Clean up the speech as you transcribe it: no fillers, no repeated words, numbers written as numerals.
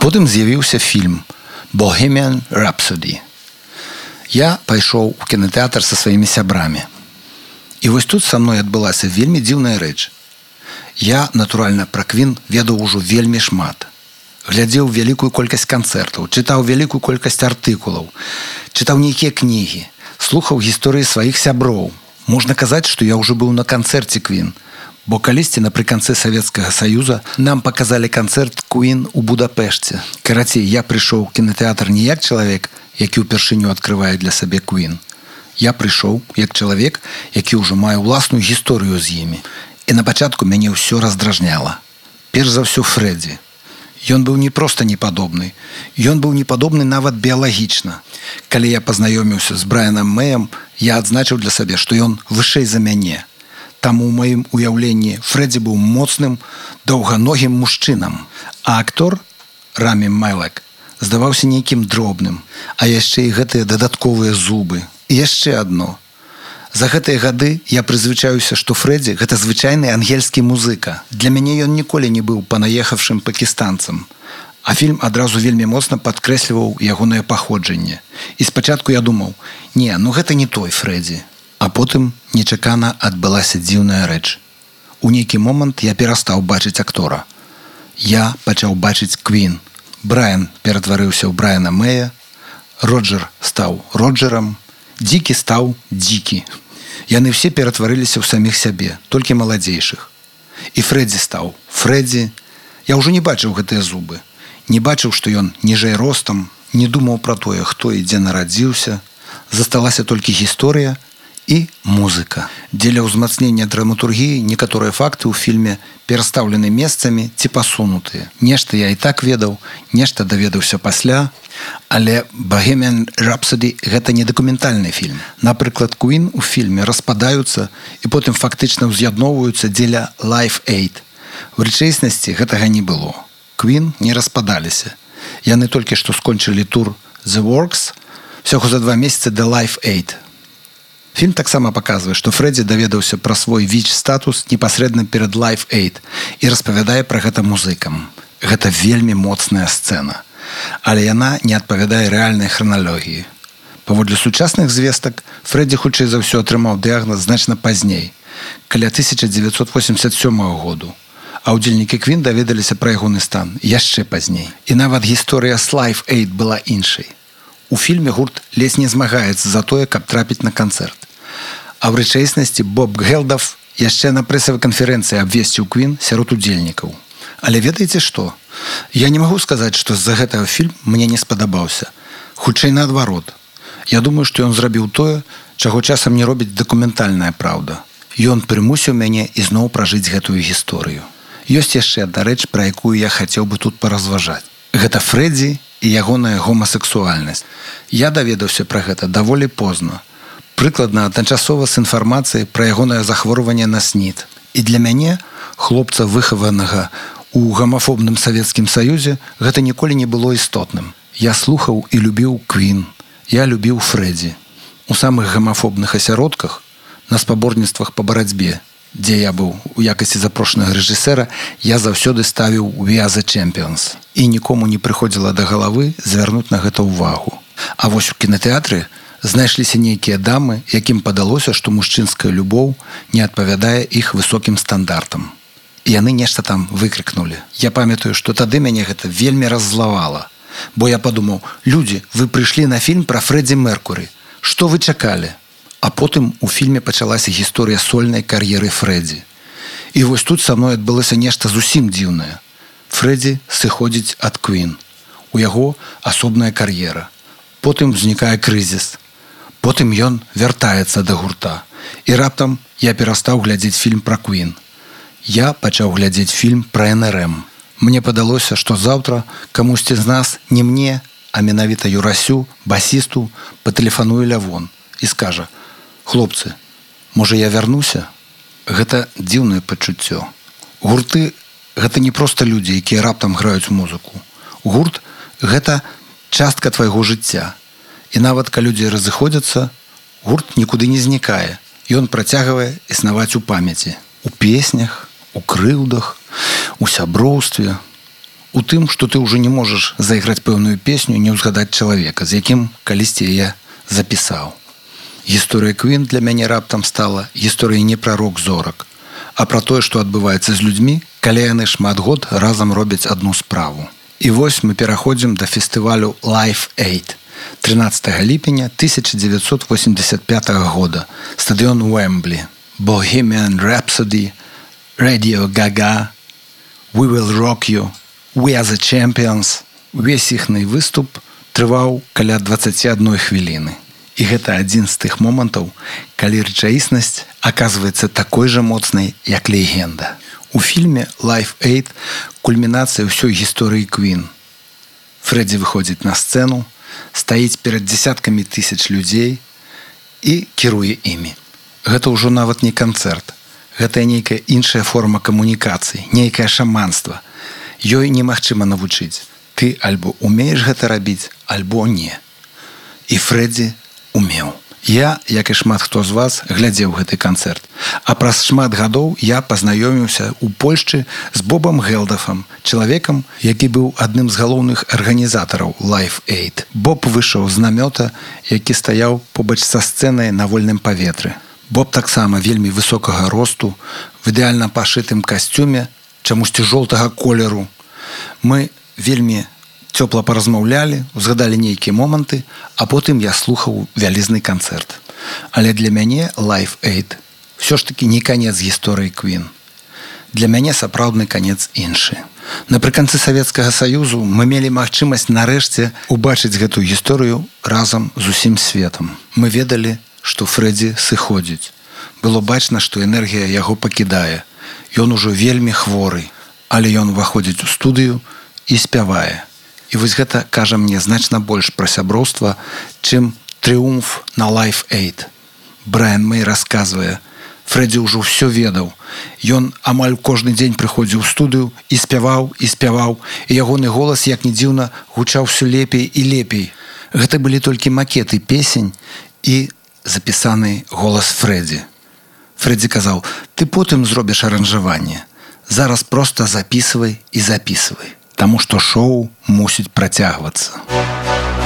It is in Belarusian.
потым з'явіўся фільм «Bohemian Rhapsody». Я пайшоў у кінатэатр са сваімі сябрамі. І вось тут са мной адбылася вельмі дзіўная рэч. Я, натуральна, пра Квін ведаў ужо вельмі шмат. Глядзеў вялікую колькасць канцэртаў, чытаў вялікую колькасць артыкулаў, чытаў нейкія кнігі, слухаў гісторыі сваіх сяброў. Можна казаць, што я ўжо быў на канцэрце Квін, бо калісьці напрыканцы Савецкага Саюза нам паказалі канцэрт Квін у Будапешце. Карацей, я прыйшоў у кінатэатр не як чалавек, які ўпершыню адкрывае для сабе Квін. Я прыйшоў як чалавек, які ўжо мае ўласную гісторыю з імі. І на пачатку мяне ўсё раздражняла. Перш за ўсё Фрэдзі. Ён быў не проста непадобны. Ён быў непадобны нават біялагічна. Калі я пазнаёміўся з Брайанам Мэем, я адзначыў для сабе, што ён вышэй за мяне. Таму ў маім уяўленні Фрэдзі быў моцным, доўганогім мужчынам. А актор Рамі Малек здаваўся нейкім дробным. А яшчэ і гэтыя дадатковыя зубы. І яшчэ адно. За гэтыя гады я прызвычаюся, што Фрэдзі – гэта звычайны ангельскі музыка. Для мяне ён ніколі не быў панаехавшым пакістанцам. А фільм адразу вельмі моцна падкрэсліваў ягонае паходжанне. І спачатку я думаў, не, гэта не той Фрэдзі. А потым нечакана адбылася дзіўная рэч. У нейкі момант я перастаў бачыць актора. Я пачаў бачыць Квін. Брайан ператварыўся ў Брайана Мэя, Роджер стаў Роджерам, Дзікі стаў Дзікі. Яны все ператварыліся ў саміх сябе, толькі маладзейшых. І Фрэдзі стаў Фрэдзі. Я ўжо не бачыў гэтыя зубы. Не бачыў, што ён ніжэй ростам, не думаў пра тое, хто і дзе нарадзіўся. Засталася толькі гісторыя і музыка. Дзеля ўзмацнення драматургіі некаторыя факты ў фільме перастаўлены месцамі ці пасунутыя. Нешта я і так ведаў, нешта даведаўся пасля. Але «Bohemian Rhapsody» – гэта не дакументальны фільм. Напрыклад, Квін у фільме распадаюцца і потым фактычна ўз'ядноўваюцца дзеля Live Aid. У рэчаіснасці гэтага не было. Квін не распадаліся. Яны толькі што скончылі тур «The Works» всяго за 2 месяцы да Live Aid. Фільм таксама паказвае, што Фрэдзі даведаўся пра свой ВІЧ-статус непасрэдна перад Live Aid і распавядае пра гэта музыкам. Гэта вельмі моцная сцэна. Але яна не адпавядае рэальнай храналогіі. Паводле сучасных звестак, Фрэдзі хутчэй за ўсё атрымаў дыягназ значна пазней, каля 1987 году. А ўдзельнікі Квін даведаліся пра ягоны стан яшчэ пазней. І нават гісторыя з Live Aid была іншай. У фільме гурт ледзь не змагаецца за тое, каб трапіць на канцэрт. А ў рэчаіснасці Боб Гелдаф яшчэ на прэсавай канферэнцыі абвесціў Квін сярод удзельнікаў. Але ведаеце што? Я не магу сказаць, што з-за гэтага фільм мне не спадабаўся. Хутчэй наадварот. Я думаю, што ён зрабіў тое, чаго часам не робіць дакументальная праўда. Ён прымусіў мяне ізноў пражыць гэтую гісторыю. Ёсць яшчэ адна рэч, пра якую я хацеў бы тут паразважаць. Гэта Фрэдзі і ягоная гомасексуальнасць. Я даведаўся пра гэта даволі позна. Прыкладна адначасова з інфармацыяй пра ягонае захворванне на СНІД. І для мяне, хлопца выхаванага у гамафобным Савецкім Саюзе, гэта ніколі не было істотным. Я слухаў і любіў Квін. Я любіў Фрэдзі. У самых гамафобных асяродках, на спаборніцтвах па барацьбе, дзе я быў у якасці запрошанага рэжысэра, я заўсёды ставіў «We are the champions». І нікому не прыходзіла да галавы звярнуць на гэта ўвагу. А вось у кінатэатры знайшліся нейкія дамы, якім падалося, што мужчынская любоў не адпавядае іх высокім стандартам. І яны нешта там выкрыкнулі. Я памятаю, што тады мяне гэта вельмі раззлавала. Бо я падумаў, людзі, вы прыйшлі на фільм пра Фрэдзі Меркуры. Што вы чакалі? А потым у фільме пачалася гісторыя сольнай кар'еры Фрэдзі. І вось тут са мной адбылося нешта зусім дзіўнае. Фрэдзі сыходзіць ад Квін. У яго асобная кар'ера. Потым узнікае крызіс. Потым ён вяртаецца да гурта. І раптам я перастаў глядзець фільм пра Квін. Я пачаў глядзець фільм пра НРМ. Мне падалося, што заўтра камусьці з нас, не мне, а менавіта Юрасю, басісту, патэлефануе Лявон і скажа: «Хлопцы, можа я вярнуся?» Гэта дзіўнае пачуццё. Гурты – гэта не проста людзі, якія раптам граюць музыку. Гурт – гэта частка твайго жыцця. І нават калі людзі разыходзяцца, гурт нікуды не знікае. Ён працягвае існаваць у памяці. У песнях, у крыўдах, у сяброўстве, у тым, што ты ўжо не можаш зайграць пэўную песню, не ўзгадаць чалавека, з якім калісьці я запісаў. Гісторыя Queen для мяне раптам стала гісторыяй не пра рок-зорак, а пра тое, што адбываецца з людзьмі, калі яны шмат год разам робяць адну справу. І вось мы пераходзім да фестывалю Live Aid. 13 ліпеня 1985 года. Стадыён Уэмблі. Bohemian Rhapsody, Radio Gaga, We Will Rock You, We Are The Champions. Увесь іхны выступ трываў каля 21 хвіліны. І гэта адзін з тых момантаў, калі рэчаіснасць аказваецца такой жа моцнай, як легенда. У фільме Live Aid кульмінацыя ўсёй гісторыі Queen. Фрэдзі выходзіць на сцэну, стаіць перад дзесяткамі тысяч людзей і кіруе імі. Гэта ўжо нават не канцэрт. Гэта нейкая іншая форма камунікацыі, нейкае шаманства. Ёй немагчыма навучыць. Ты альбо умееш гэта рабіць, альбо не. І Фрэдзі умеў. Я, як і шмат хто з вас, глядзеў гэты канцэрт. А праз шмат гадоў я пазнаёміўся ў Польшчы з Бобам Гелдафам, чалавекам, які быў адным з галоўных арганізатараў Live Aid. Боб выйшаў з намёта, які стаяў побач са сцэнай на вольным паветры. Боб таксама вельмі высокага росту, в ідэальна пашытым касцюме, чамусьці жоўтага колеру. Мы вельмі цёпла паразмаўлялі, узгадалі нейкія моманты, а потым я слухаў вялізны канцэрт. Але для мяне Live Aid ўсё ж такі не канец гісторыі Queen. Для мяне сапраўдны канец іншы. Напрыканцы Савецкага Саюзу мы мелі магчымасць нарэшце убачыць гэтую гісторыю разам з усім светам. Мы ведалі, што Фрэдзі сыходзіць. Было бачна, што энергія яго пакідае. Ён ужо вельмі хворы, але ён уваходзіць у студыю і спявае. І вось гэта кажа мне значна больш пра сяброўства, чым трыумф на Live Aid. Брайан Мэй расказвае, Фрэдзі ўжо ўсё ведаў. Ён амаль кожны дзень прыходзіў у студыю і спяваў, і ягоны голас, як ні дзіўна, гучаў усё лепей і лепей. Гэта былі толькі макеты песень і запісаны голас Фрэдзі. Фрэдзі казаў, ты потым зробіш аранжаванне. Зараз проста запісвай і запісвай. Таму што шоу мусіць працягвацца.